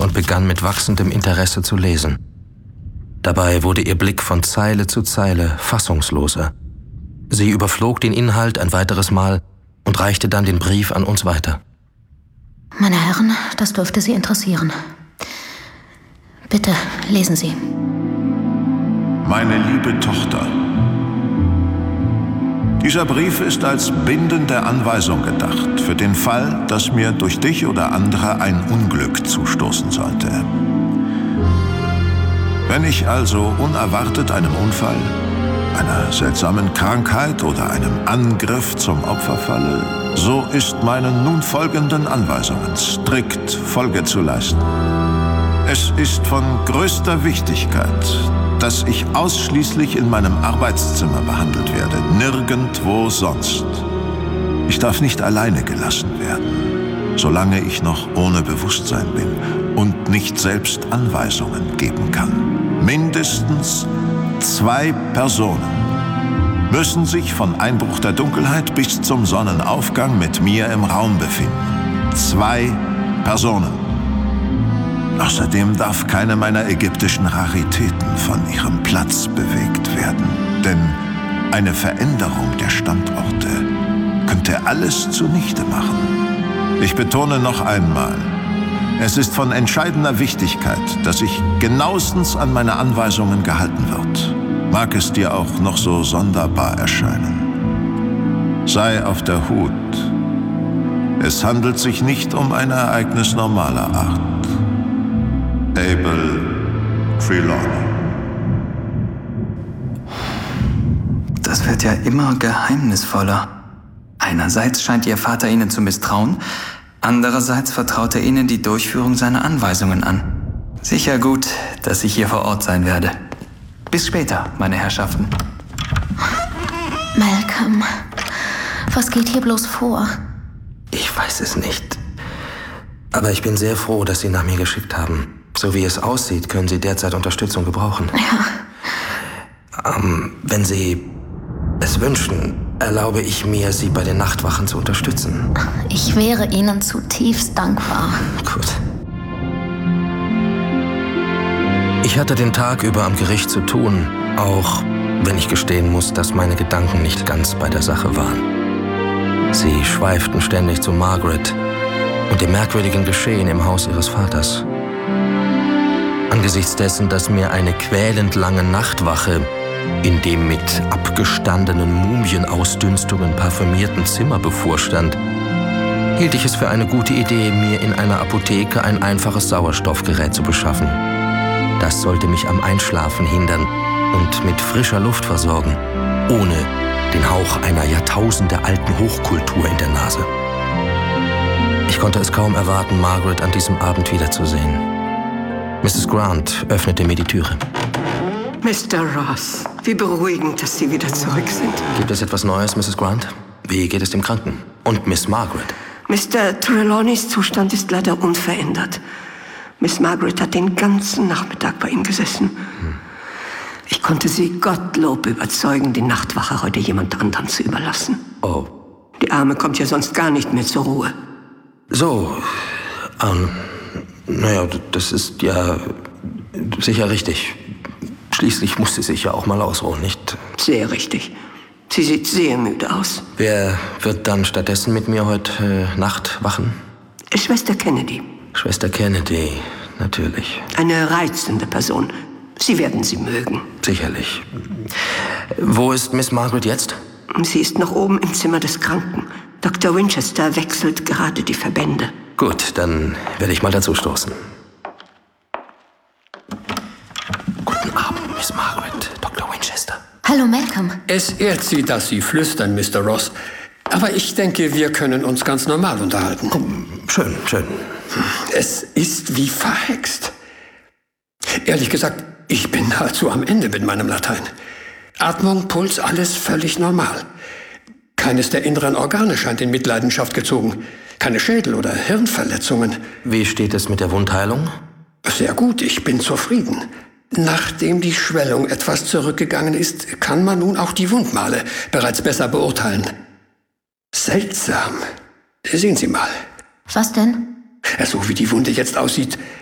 und begann mit wachsendem Interesse zu lesen. Dabei wurde ihr Blick von Zeile zu Zeile fassungsloser. Sie überflog den Inhalt ein weiteres Mal und reichte dann den Brief an uns weiter. Meine Herren, das dürfte Sie interessieren. Bitte, lesen Sie. Meine liebe Tochter, dieser Brief ist als bindende Anweisung gedacht, für den Fall, dass mir durch dich oder andere ein Unglück zustoßen sollte. Wenn ich also unerwartet einem Unfall, einer seltsamen Krankheit oder einem Angriff zum Opfer falle, so ist meinen nun folgenden Anweisungen strikt Folge zu leisten. Es ist von größter Wichtigkeit, dass ich ausschließlich in meinem Arbeitszimmer behandelt werde, nirgendwo sonst. Ich darf nicht alleine gelassen werden, solange ich noch ohne Bewusstsein bin und nicht selbst Anweisungen geben kann. Mindestens 2 Personen müssen sich von Einbruch der Dunkelheit bis zum Sonnenaufgang mit mir im Raum befinden. 2 Personen. Außerdem darf keine meiner ägyptischen Raritäten von ihrem Platz bewegt werden. Denn eine Veränderung der Standorte könnte alles zunichte machen. Ich betone noch einmal, es ist von entscheidender Wichtigkeit, dass sich genauestens an meine Anweisungen gehalten wird. Mag es dir auch noch so sonderbar erscheinen. Sei auf der Hut. Es handelt sich nicht um ein Ereignis normaler Art. Abel Trelawney. Das wird ja immer geheimnisvoller. Einerseits scheint Ihr Vater Ihnen zu misstrauen, andererseits vertraut er Ihnen die Durchführung seiner Anweisungen an. Sicher gut, dass ich hier vor Ort sein werde. Bis später, meine Herrschaften. Malcolm, was geht hier bloß vor? Ich weiß es nicht. Aber ich bin sehr froh, dass Sie nach mir geschickt haben. So wie es aussieht, können Sie derzeit Unterstützung gebrauchen. Ja. Wenn Sie es wünschen, erlaube ich mir, Sie bei den Nachtwachen zu unterstützen. Ich wäre Ihnen zutiefst dankbar. Gut. Ich hatte den Tag über am Gericht zu tun, auch wenn ich gestehen muss, dass meine Gedanken nicht ganz bei der Sache waren. Sie schweiften ständig zu Margaret und dem merkwürdigen Geschehen im Haus ihres Vaters. Angesichts dessen, dass mir eine quälend lange Nachtwache in dem mit abgestandenen Mumienausdünstungen parfümierten Zimmer bevorstand, hielt ich es für eine gute Idee, mir in einer Apotheke ein einfaches Sauerstoffgerät zu beschaffen. Das sollte mich am Einschlafen hindern und mit frischer Luft versorgen, ohne den Hauch einer jahrtausendealten Hochkultur in der Nase. Ich konnte es kaum erwarten, Margaret an diesem Abend wiederzusehen. Mrs. Grant öffnete mir die Türe. Mr. Ross, wie beruhigend, dass Sie wieder zurück sind. Gibt es etwas Neues, Mrs. Grant? Wie geht es dem Kranken? Und Miss Margaret? Mr. Trelawneys Zustand ist leider unverändert. Miss Margaret hat den ganzen Nachmittag bei ihm gesessen. Ich konnte sie Gottlob überzeugen, die Nachtwache heute jemand anderem zu überlassen. Oh. Die Arme kommt ja sonst gar nicht mehr zur Ruhe. So, naja, das ist ja sicher richtig. Schließlich muss sie sich ja auch mal ausruhen, nicht? Sehr richtig. Sie sieht sehr müde aus. Wer wird dann stattdessen mit mir heute Nacht wachen? Schwester Kennedy. Schwester Kennedy, natürlich. Eine reizende Person. Sie werden sie mögen. Sicherlich. Wo ist Miss Margaret jetzt? Sie ist noch oben im Zimmer des Kranken. Dr. Winchester wechselt gerade die Verbände. Gut, dann werde ich mal dazu stoßen. Guten Abend, Miss Margaret, Dr. Winchester. Hallo, Malcolm. Es ehrt Sie, dass Sie flüstern, Mr. Ross. Aber ich denke, wir können uns ganz normal unterhalten. Schön, schön. Es ist wie verhext. Ehrlich gesagt, ich bin nahezu am Ende mit meinem Latein. Atmung, Puls, alles völlig normal. Keines der inneren Organe scheint in Mitleidenschaft gezogen. Keine Schädel- oder Hirnverletzungen. Wie steht es mit der Wundheilung? Sehr gut, ich bin zufrieden. Nachdem die Schwellung etwas zurückgegangen ist, kann man nun auch die Wundmale bereits besser beurteilen. Seltsam. Sehen Sie mal. Was denn? So wie die Wunde jetzt aussieht,